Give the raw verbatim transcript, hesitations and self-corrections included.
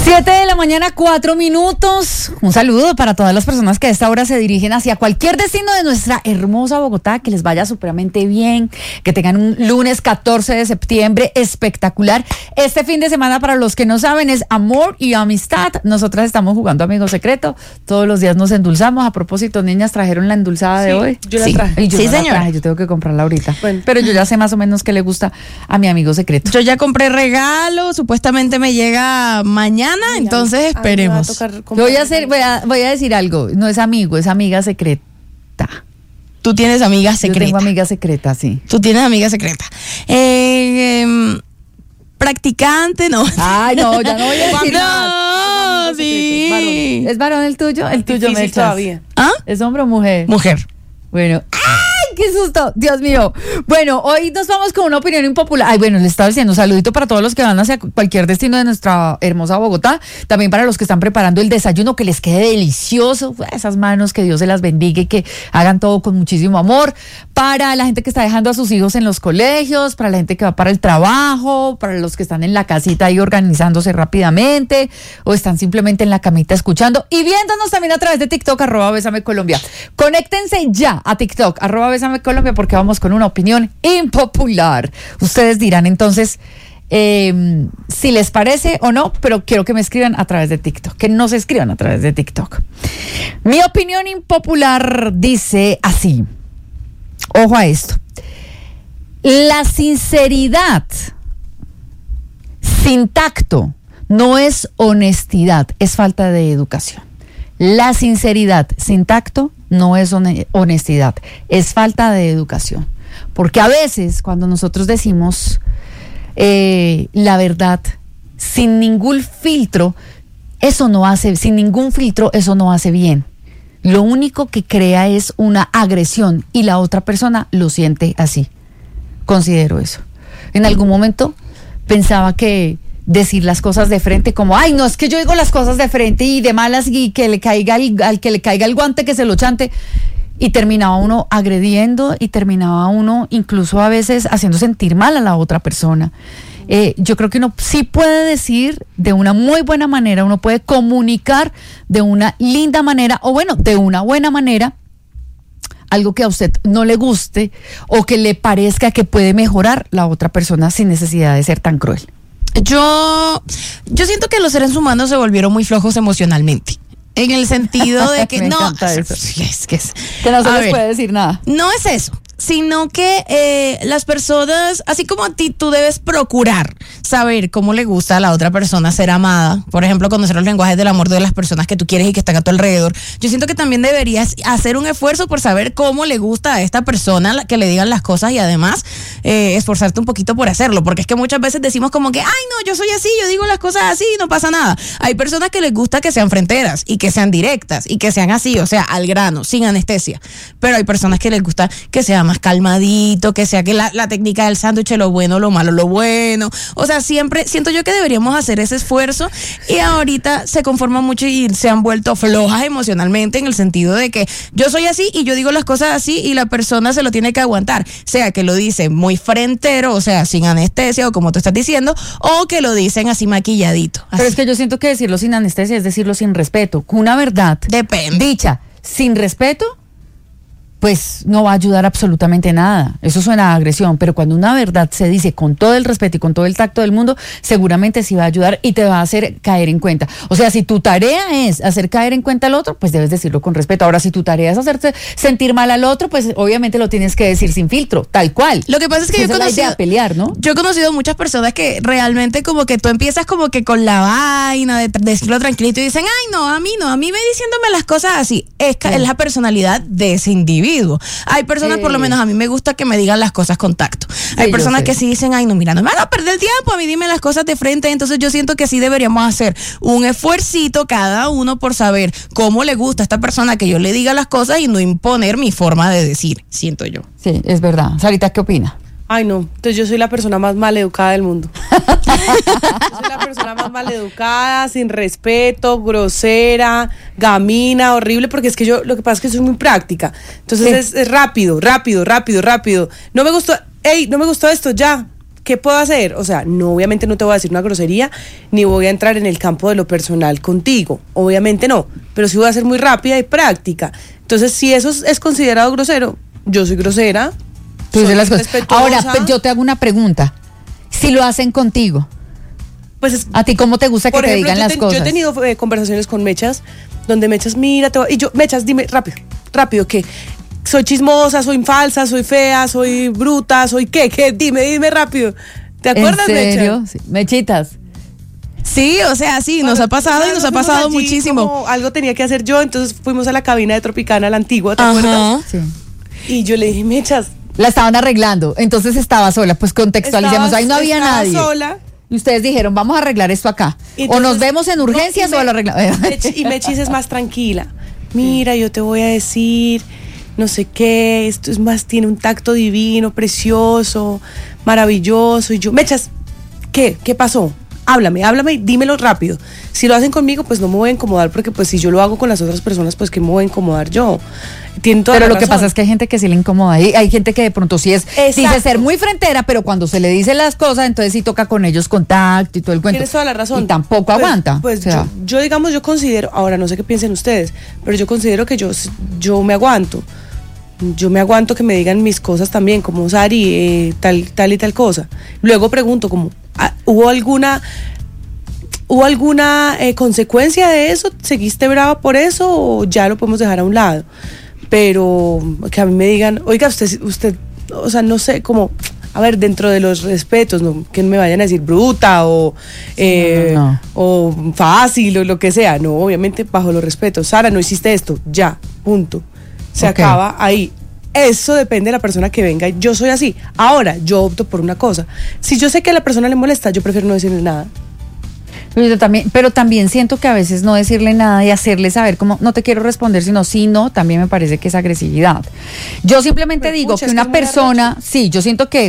Siete de la mañana, cuatro minutos. Un saludo para todas las personas que a esta hora se dirigen hacia cualquier destino de nuestra hermosa Bogotá. Que les vaya supremamente bien, que tengan un lunes catorce de septiembre espectacular. Este fin de semana, para los que no saben, es amor y amistad. Nosotras estamos jugando Amigo Secreto. Todos los días nos endulzamos. A propósito, niñas, ¿trajeron la endulzada sí, de hoy? Yo la sí. traje. Y yo sí, no la señora. traje, yo tengo que comprarla ahorita. Bueno. Pero yo ya sé más o menos qué le gusta a mi amigo secreto. Yo ya compré regalo, supuestamente me llega mañana, Ay, entonces a mí me va a esperemos. tocar Yo comprar voy a hacer, voy a, voy a decir algo. No es amigo, es amiga secreta. Tú tienes amiga Yo secreta. tengo amiga secreta, sí. Tú tienes amiga secreta. Eh, eh, practicante, no. Ay, no, ya no voy a decir nada. No, Amigo sí. secreto, ¿Es varón el tuyo? El tuyo me Difícil echas. todavía. ¿Ah? ¿Es hombre o mujer? Mujer. Bueno. ¡Ay, qué susto! Dios mío. Bueno, hoy nos vamos con una opinión impopular. Ay, bueno, les estaba diciendo un saludito para todos los que van hacia cualquier destino de nuestra hermosa Bogotá. También para los que están preparando el desayuno, que les quede delicioso. Esas manos, que Dios se las bendiga y que hagan todo con muchísimo amor. Para la gente que está dejando a sus hijos en los colegios, para la gente que va para el trabajo, para los que están en la casita ahí organizándose rápidamente o están simplemente en la camita escuchando y viéndonos también a través de TikTok, arroba Bésame Colombia. Conéctense ya a TikTok, arroba Bésame Colombia, porque vamos con una opinión impopular. Ustedes dirán entonces eh, si les parece o no, pero quiero que me escriban a través de TikTok, que no se escriban a través de TikTok. Mi opinión impopular dice así. Ojo a esto. La sinceridad sin tacto no es honestidad, es falta de educación. La sinceridad sin tacto no es honestidad, es falta de educación. Porque a veces cuando nosotros decimos eh, la verdad sin ningún filtro, eso no hace, sin ningún filtro, eso no hace bien. Lo único que crea es una agresión y la otra persona lo siente así. Considero eso. En algún momento pensaba que decir las cosas de frente, como, ay, no, es que yo digo las cosas de frente y de malas y que le caiga el, al que le caiga el guante, que se lo chante. Y terminaba uno agrediendo y terminaba uno incluso a veces haciendo sentir mal a la otra persona. Eh, yo creo que uno sí puede decir de una muy buena manera, uno puede comunicar de una linda manera, o bueno, de una buena manera, algo que a usted no le guste o que le parezca que puede mejorar la otra persona sin necesidad de ser tan cruel. Yo, yo siento que los seres humanos se volvieron muy flojos emocionalmente. En el sentido de que Me no, encanta eso. es que es, Que no se a les ver, puede decir nada. No es eso, sino que eh, las personas, así como a ti, tú debes procurar saber cómo le gusta a la otra persona ser amada. Por ejemplo, conocer los lenguajes del amor de las personas que tú quieres y que están a tu alrededor. Yo siento que también deberías hacer un esfuerzo por saber cómo le gusta a esta persona que le digan las cosas y además eh, esforzarte un poquito por hacerlo. Porque es que muchas veces decimos como que, ay no, yo soy así, yo digo las cosas así y no pasa nada. Hay personas que les gusta que sean fronteras y que sean directas y que sean así, o sea, al grano, sin anestesia. Pero hay personas que les gusta que sea más calmadito, que sea que la, la técnica del sándwich, lo bueno, lo malo, lo bueno. O sea, siempre siento yo que deberíamos hacer ese esfuerzo y ahorita se conforman mucho y se han vuelto flojas emocionalmente en el sentido de que yo soy así y yo digo las cosas así y la persona se lo tiene que aguantar. Sea que lo dicen muy frentero, o sea, sin anestesia o como tú estás diciendo, o que lo dicen así maquilladito. Así. Pero es que yo siento que decirlo sin anestesia es decirlo sin respeto. Una verdad Depende. dicha sin respeto, pues no va a ayudar absolutamente nada. Eso suena a agresión, pero cuando una verdad se dice con todo el respeto y con todo el tacto del mundo, seguramente sí va a ayudar y te va a hacer caer en cuenta. O sea, si tu tarea es hacer caer en cuenta al otro, pues debes decirlo con respeto. Ahora, si tu tarea es hacerte sentir mal al otro, pues obviamente lo tienes que decir sin filtro, tal cual. Lo que pasa es que Esa yo he es la conocido, idea, pelear, ¿no? yo he conocido muchas personas que realmente como que tú empiezas como que con la vaina de decirlo tranquilito y dicen, ay no, a mí no, a mí ve diciéndome las cosas así. Es, Sí. es la personalidad de ese individuo. Hay personas, Sí. por lo menos a mí me gusta que me digan las cosas con tacto. Hay yo personas sé. que sí dicen, ay no, mira, no me hagas perder el tiempo, a mí dime las cosas de frente. Entonces yo siento que sí deberíamos hacer un esfuercito cada uno por saber cómo le gusta a esta persona que yo le diga las cosas y no imponer mi forma de decir, siento yo. Sí, es verdad. Sarita, ¿qué opina? Ay, no. Entonces yo soy la persona más maleducada del mundo. Yo soy la persona más maleducada, sin respeto, grosera, gamina, horrible, porque es que yo, lo que pasa es que soy muy práctica. Entonces Sí. es, es rápido, rápido, rápido, rápido. No me gustó, ey, no me gustó esto, ya. ¿qué puedo hacer? O sea, no, obviamente no te voy a decir una grosería, ni voy a entrar en el campo de lo personal contigo, obviamente no, pero sí voy a ser muy rápida y práctica. Entonces, si eso es, es considerado grosero, yo soy grosera. Tú dices soy las cosas. respetuosa. Ahora, pe- yo te hago una pregunta. Si lo hacen contigo, Pues es- ¿a ti cómo te gusta que por te ejemplo, digan yo, las te- cosas? yo he tenido eh, conversaciones con Mechas, donde Mechas, mira, te voy- y yo, Mechas, dime rápido, rápido, ¿qué? Soy chismosa, soy falsa, soy fea, soy bruta, soy qué, qué, dime, dime rápido. ¿Te acuerdas, ¿En serio? Mechas? Sí. Mechitas. Sí, o sea, sí, nos Cuando- ha pasado y cuando nos ha fuimos pasado allí, muchísimo. como algo tenía que hacer yo, entonces fuimos a la cabina de Tropicana, la antigua, ¿te Ajá. acuerdas? Sí. Y yo le dije, Mechas, La estaban arreglando, entonces estaba sola. Pues contextualicemos, estabas- ahí no había estaba nadie. sola. Y ustedes dijeron, vamos a arreglar esto acá. Y o nos entonces- vemos en urgencias no, y o lo me- arreglamos. Mech- y Mechis es más tranquila. Mira, yo te voy a decir, no sé qué, esto es más, tiene un tacto divino, precioso, maravilloso. Y yo, Mechas, ¿qué? ¿Qué pasó? Háblame, háblame y dímelo rápido. Si lo hacen conmigo, pues no me voy a incomodar, porque pues si yo lo hago con las otras personas, pues que me voy a incomodar yo. Tienen toda Pero la lo que razón. pasa es que hay gente que sí le incomoda. Hay, hay gente que de pronto sí es, dice Exacto. ser muy frentera, pero cuando se le dicen las cosas, entonces sí toca con ellos contacto y todo el cuento. Tienes toda la razón. Y tampoco Pues- aguanta. Pues o sea, yo, yo, digamos, yo considero, ahora no sé qué piensen ustedes, pero yo considero que yo, yo me aguanto. Yo me aguanto que me digan mis cosas también, como Sari, eh, tal, tal y tal cosa. Luego pregunto, como, ah, ¿hubo alguna, hubo alguna eh, consecuencia de eso? ¿Seguiste brava por eso o ya lo podemos dejar a un lado? Pero que a mí me digan, oiga, usted, usted, o sea, no sé, como, a ver, dentro de los respetos, ¿no? Que me vayan a decir bruta o, eh, no, no. o fácil o lo que sea. No, obviamente bajo los respetos. Sara, no hiciste esto, ya, punto. Se Ok. acaba ahí. Eso depende de la persona que venga. Yo soy así. Ahora, yo opto por una cosa. Si yo sé que a la persona le molesta, yo prefiero no decirle nada. Pero, yo también, pero también siento que a veces no decirle nada y hacerle saber como no te quiero responder, sino sí, no, también me parece que es agresividad. Yo simplemente Pero, digo pucha, que es que una es muy persona, sí, yo siento que